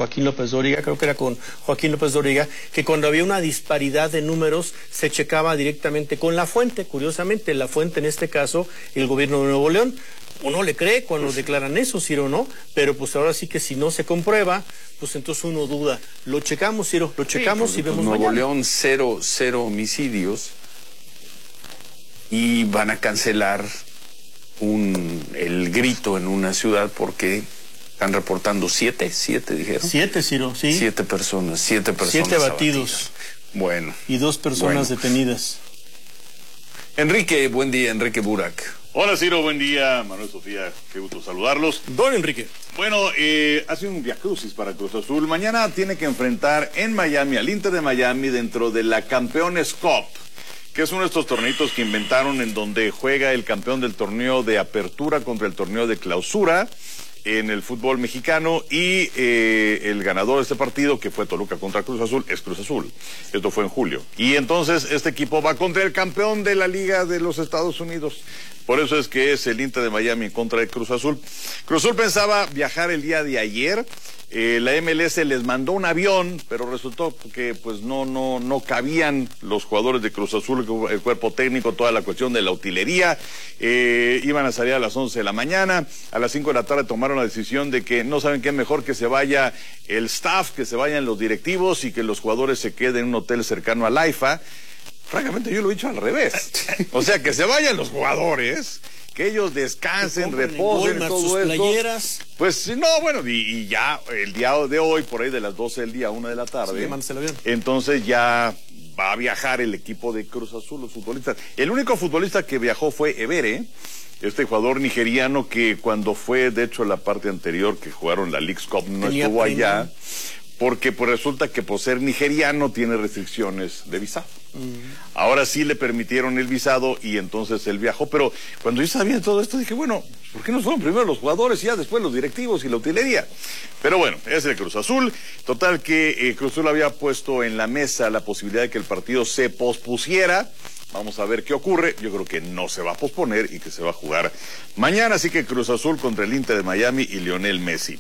Joaquín López Dóriga, creo que era con Joaquín López Dóriga, que cuando había una disparidad de números se checaba directamente con la fuente. Curiosamente, la fuente en este caso, el gobierno de Nuevo León. Uno le cree cuando declaran eso, Ciro, ¿no? Pero pues ahora sí que si no se comprueba, pues entonces uno duda. Lo checamos, Ciro, lo checamos y vemos Nuevo mañana. León, cero homicidios. Y van a cancelar el grito en una ciudad porque están reportando siete dijeron. 7, Ciro, sí. 7 personas 7 abatidos. Bueno. Y 2 personas detenidas. Enrique, buen día, Enrique Burak. Hola Ciro, buen día, Manuel, Sofía, qué gusto saludarlos. Don Enrique. Bueno, hace un viacrucis para Cruz Azul. Mañana tiene que enfrentar en Miami al Inter de Miami dentro de la Campeones Cup, que es uno de estos torneitos que inventaron en donde juega el campeón del torneo de apertura contra el torneo de clausura en el fútbol mexicano, y el ganador de este partido, que fue Toluca contra Cruz Azul, es Cruz Azul. Esto fue en julio. Y entonces este equipo va contra el campeón de la Liga de los Estados Unidos. Por eso es que es el Inter de Miami en contra de Cruz Azul. Cruz Azul pensaba viajar el día de ayer. La MLS les mandó un avión, pero resultó que pues no cabían los jugadores de Cruz Azul, el cuerpo técnico, toda la cuestión de la utilería. Iban a salir a las 11 de la mañana, a las 5 de la tarde tomaron la decisión de que no saben qué mejor que se vaya el staff, que se vayan los directivos y que los jugadores se queden en un hotel cercano al AIFA. Francamente yo lo he dicho al revés. O sea, que se vayan los jugadores, que ellos descansen, reposen, todo esto. Playeras. Pues no, bueno, y ya el día de hoy, por ahí de las 12 del día, 1 de la tarde, sí, entonces ya va a viajar el equipo de Cruz Azul, los futbolistas. El único futbolista que viajó fue Ebere, este jugador nigeriano que cuando fue, de hecho, la parte anterior que jugaron la Leagues Cup no estuvo allá, porque pues resulta que por ser nigeriano tiene restricciones de visado. Ahora sí le permitieron el visado y entonces él viajó, pero cuando yo sabía todo esto dije, bueno, ¿por qué no fueron primero los jugadores y ya después los directivos y la utilería? Pero bueno, es el Cruz Azul. Total que Cruz Azul había puesto en la mesa la posibilidad de que el partido se pospusiera. Vamos a ver qué ocurre. Yo creo que no se va a posponer y que se va a jugar mañana. Así que Cruz Azul contra el Inter de Miami y Lionel Messi.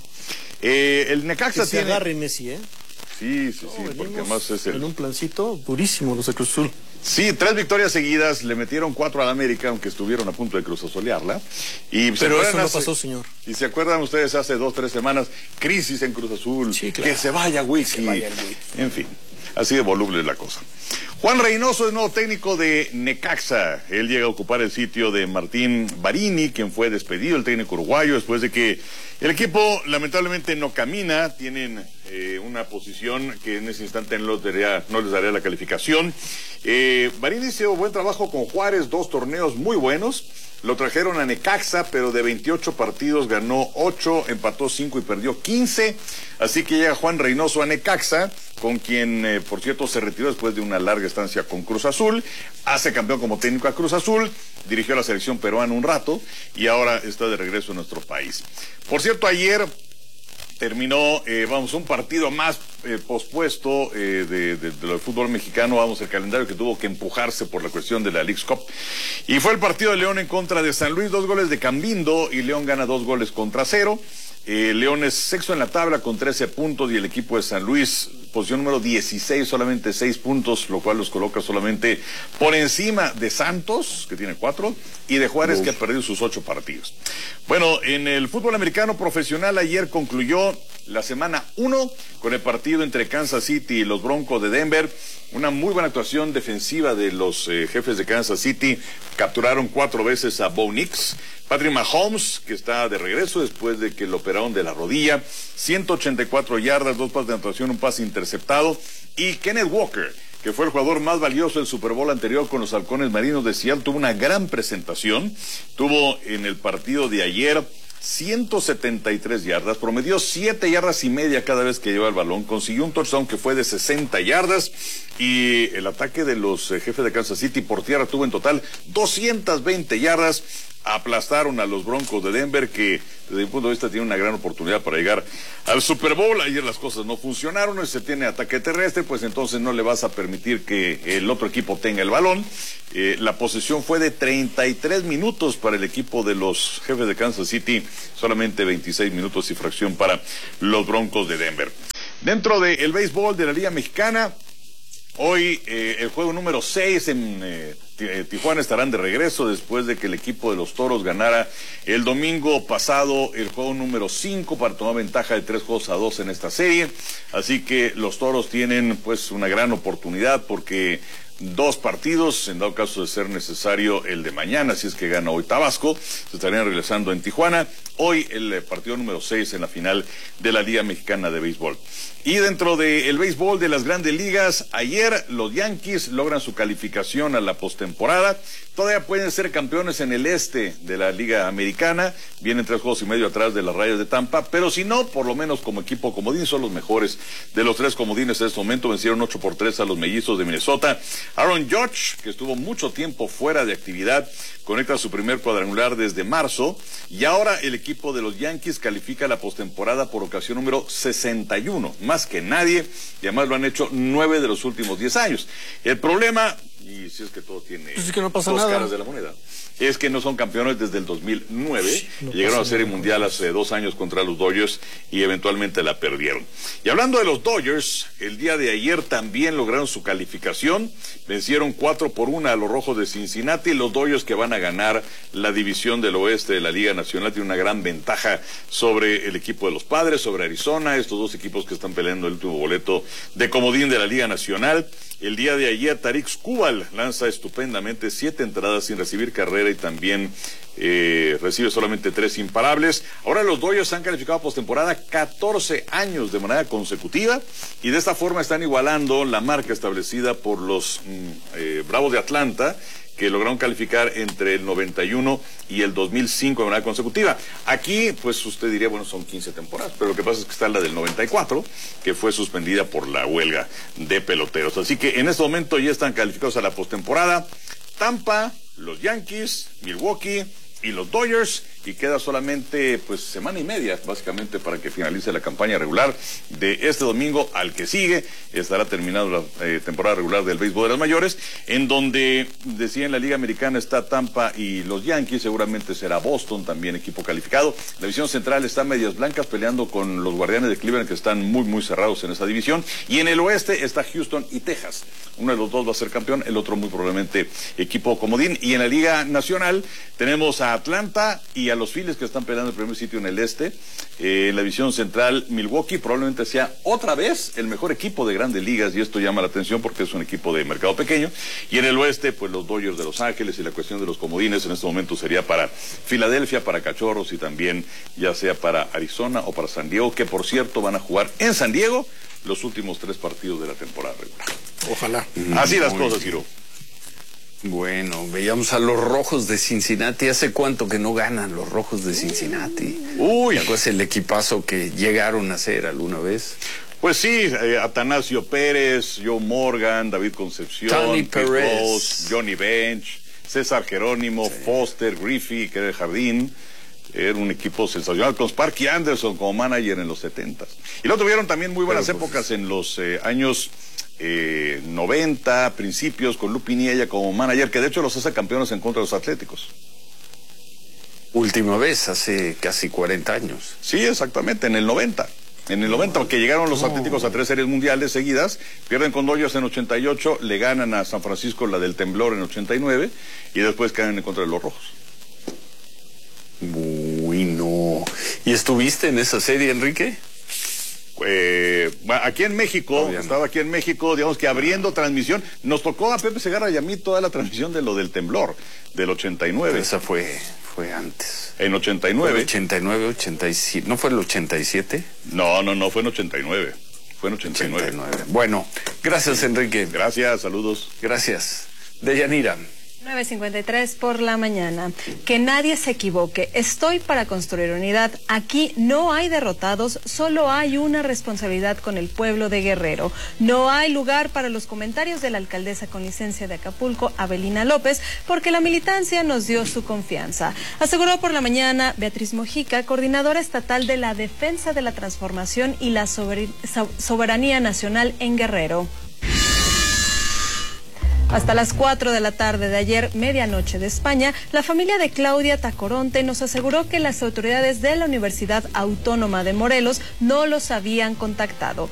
El Necaxa que se agarre Messi, ¿eh? Sí, porque además es en un plancito durísimo los de Cruz Azul. Sí, 3 victorias seguidas, le metieron 4 al América, aunque estuvieron a punto de cruzazolearla. Pero eso no pasó, señor. Y se acuerdan ustedes hace 2, 3 semanas, crisis en Cruz Azul, sí, claro. Que se vaya Wiki. En fin, así de voluble es la cosa. Juan Reynoso es nuevo técnico de Necaxa. Él llega a ocupar el sitio de Martín Barini, quien fue despedido, el técnico uruguayo, después de que el equipo lamentablemente no camina. Tienen una posición que en ese instante no les daría la calificación. Barini hizo buen trabajo con Juárez, 2 torneos muy buenos. Lo trajeron a Necaxa, pero de 28 partidos ganó 8, empató 5 y perdió 15. Así que llega Juan Reynoso a Necaxa, con quien, por cierto, se retiró después de una larga estancia con Cruz Azul. Hace campeón como técnico a Cruz Azul, dirigió a la selección peruana un rato y ahora está de regreso en nuestro país. Por cierto, ayer terminó, un partido más pospuesto del fútbol mexicano, el calendario que tuvo que empujarse por la cuestión de la Leagues Cup. Y fue el partido de León en contra de San Luis, 2 goles de Cambindo, y León gana 2 goles contra 0. León es sexto en la tabla con 13 puntos y el equipo de San Luis, posición número 16, solamente 6 puntos, lo cual los coloca solamente por encima de Santos, que tiene 4, y de Juárez, que ha perdido sus 8 partidos. Bueno, en el fútbol americano profesional ayer concluyó la semana 1 con el partido entre Kansas City y los Broncos de Denver. Una muy buena actuación defensiva de los jefes de Kansas City. Capturaron 4 veces a Bo Nix. Patrick Mahomes, que está de regreso después de que lo operaron de la rodilla. 184 yardas, 2 pases de anotación, un pase interceptado. Y Kenneth Walker, que fue el jugador más valioso del Super Bowl anterior con los Halcones Marinos de Seattle, tuvo una gran presentación. Tuvo en el partido de ayer 173 yardas, promedió 7 yardas y media cada vez que lleva el balón, consiguió un touchdown que fue de 60 yardas y el ataque de los jefes de Kansas City por tierra tuvo en total 220 yardas. Aplastaron a los Broncos de Denver, que desde mi punto de vista tiene una gran oportunidad para llegar al Super Bowl. Ayer las cosas no funcionaron, y se tiene ataque terrestre, pues entonces no le vas a permitir que el otro equipo tenga el balón. La posesión fue de 33 minutos para el equipo de los jefes de Kansas City, solamente 26 minutos y fracción para los Broncos de Denver. Dentro del béisbol de la Liga Mexicana, hoy el juego número 6 en Tijuana estarán de regreso después de que el equipo de los Toros ganara el domingo pasado el juego número 5 para tomar ventaja de 3-2 en esta serie. Así que los Toros tienen pues una gran oportunidad porque 2 partidos, en dado caso de ser necesario el de mañana, si es que gana hoy Tabasco, se estarían regresando en Tijuana. Hoy el partido número 6 en la final de la Liga Mexicana de Béisbol. Y dentro del béisbol de las grandes ligas, ayer los Yankees logran su calificación a la postemporada. Todavía pueden ser campeones en el este de la Liga Americana. Vienen 3 juegos y medio atrás de las Rayas de Tampa. Pero si no, por lo menos como equipo comodín, son los mejores de los 3 comodines en este momento. Vencieron 8-3 a los Mellizos de Minnesota. Aaron Judge, que estuvo mucho tiempo fuera de actividad, conecta su primer cuadrangular desde marzo. Y ahora el equipo de los Yankees califica la postemporada por ocasión número 61. Más que nadie. Y además lo han hecho 9 de los últimos 10 años. El problema, y si es que todo tiene pues es que no pasa 2 nada. caras de la moneda, es que no son campeones desde el 2009. Llegaron a Serie Mundial hace 2 años contra los Dodgers y eventualmente la perdieron. Y hablando de los Dodgers, el día de ayer también lograron su calificación. Vencieron 4-1 a los Rojos de Cincinnati. Los Dodgers, que van a ganar la división del oeste de la Liga Nacional, tienen una gran ventaja sobre el equipo de los Padres, sobre Arizona, estos 2 equipos que están peleando el último boleto de comodín de la Liga Nacional. El día de ayer, Tarik Skubal lanza estupendamente 7 entradas sin recibir carrera y también recibe solamente 3 imparables. Ahora los Dodgers han calificado postemporada 14 años de manera consecutiva y de esta forma están igualando la marca establecida por los Bravos de Atlanta, que lograron calificar entre el 91 y el 2005 de manera consecutiva. Aquí, pues usted diría, bueno, son 15 temporadas, pero lo que pasa es que está la del 94, que fue suspendida por la huelga de peloteros. Así que en este momento ya están calificados a la postemporada Tampa, los Yankees, Milwaukee y los Dodgers, y queda solamente pues semana y media básicamente para que finalice la campaña regular de este domingo al que sigue. Estará terminando la temporada regular del béisbol de las mayores, en donde decía en la Liga Americana está Tampa y los Yankees. Seguramente será Boston también equipo calificado. La división central está Medias Blancas peleando con los Guardianes de Cleveland, que están muy cerrados en esa división, y en el oeste está Houston y Texas. Uno de los dos va a ser campeón, el otro muy probablemente equipo comodín. Y en la Liga Nacional tenemos a Atlanta y a los Phillies, que están peleando el primer sitio en el este. En la división central, Milwaukee probablemente sea otra vez el mejor equipo de grandes ligas, y esto llama la atención porque es un equipo de mercado pequeño. Y en el oeste, pues los Dodgers de Los Ángeles, y la cuestión de los comodines en este momento sería para Filadelfia, para Cachorros y también ya sea para Arizona o para San Diego, que por cierto van a jugar en San Diego los últimos 3 partidos de la temporada regular. Ojalá. Así las cosas, Ciro. Bueno, veíamos a los Rojos de Cincinnati. ¿Hace cuánto que no ganan los Rojos de Cincinnati? Uy. ¿Te acuerdas el equipazo que llegaron a ser alguna vez? Pues sí, Atanasio Pérez, Joe Morgan, David Concepción, Tony Chris Perez, Voss, Johnny Bench, César Jerónimo, sí, Foster, Griffey, que era el jardín. Era un equipo sensacional con Sparky Anderson como manager en los 70s. Y luego tuvieron también muy buenas épocas en los años 90, principios, con Lou Piniella como manager, que de hecho los hace campeones en contra de los Atléticos. Última vez, hace casi 40 años. Sí, exactamente, en el 90. En el 90, que llegaron los Atléticos a 3 series mundiales seguidas, pierden con Dodgers en 88, le ganan a San Francisco la del temblor en 89, y después caen en contra de los Rojos. Uy, no. ¿Y estuviste en esa serie, Enrique? Aquí en México, estaba aquí en México, digamos que abriendo transmisión. Nos tocó a Pepe Segarra y a mí toda la transmisión de lo del temblor, del 89. Pero esa fue antes. En 89. ¿Fue 89, 87? ¿No fue el 87? No, fue en 89. Fue en 89. Bueno, gracias, Enrique. Gracias, saludos. Gracias. Deyanira. 9:53 por la mañana. Que nadie se equivoque. Estoy para construir unidad. Aquí no hay derrotados, solo hay una responsabilidad con el pueblo de Guerrero. No hay lugar para los comentarios de la alcaldesa con licencia de Acapulco, Avelina López, porque la militancia nos dio su confianza. Aseguró por la mañana Beatriz Mojica, coordinadora estatal de la defensa de la transformación y la soberanía nacional en Guerrero. Hasta las 4 de la tarde de ayer, medianoche de España, la familia de Claudia Tacoronte nos aseguró que las autoridades de la Universidad Autónoma de Morelos no los habían contactado.